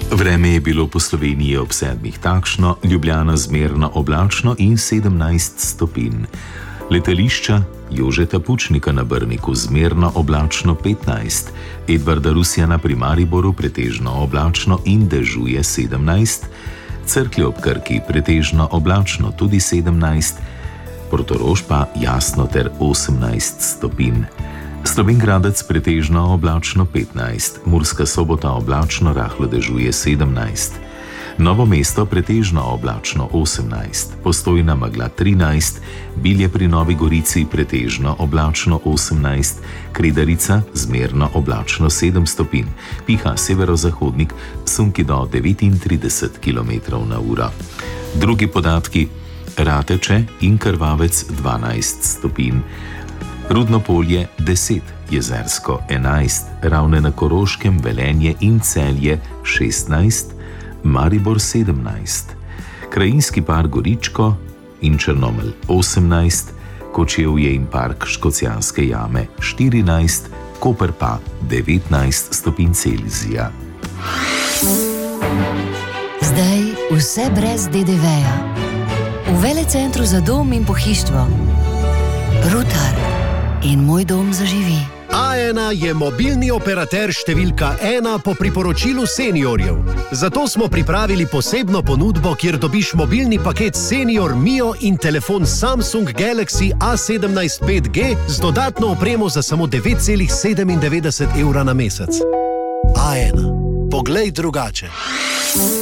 Vreme je bilo po Sloveniji ob 7 takšno, Ljubljana zmerno oblačno in 17 stopinj. Letališča Jožeta Pučnika na Brniku zmerno oblačno 15, Edvarda Rusjana pri Mariboru pretežno oblačno in dežuje 17, Cerklje ob Krki pretežno oblačno tudi 17, Portorož pa jasno ter 18 stopinj. Slovenj Gradec pretežno oblačno 15, Murska Sobota oblačno rahlo dežuje 17, Novo mesto pretežno oblačno 18, Postojna megla 13, Bilje pri Novi Gorici pretežno oblačno 18, Kredarica zmerno oblačno 7 stopinj, piha severozahodnik, sunki do 39 km/h. Drugi podatki: Rateče in Krvavec 12 stopinj, Rudno Polje 10, Jezersko 11, Ravne na Koroškem, Velenje in Celje 16, Maribor 17, Krajinski park Goričko in Črnomelj 18, Kočevje in park Škocjanske jame 14, Koper pa 19 stopinj Celzija. Zdaj vse brez DDV-ja. V Velecentru za dom in pohištvo. Rutar in Moj dom zaživi. A1 je mobilni operater številka 1 po priporočilu seniorjev. Zato smo pripravili posebno ponudbo, kjer dobiš mobilni paket Senior Mio in telefon Samsung Galaxy A17 5G z dodatno opremo za samo 9,97 evra na mesec. A1. Poglej drugače.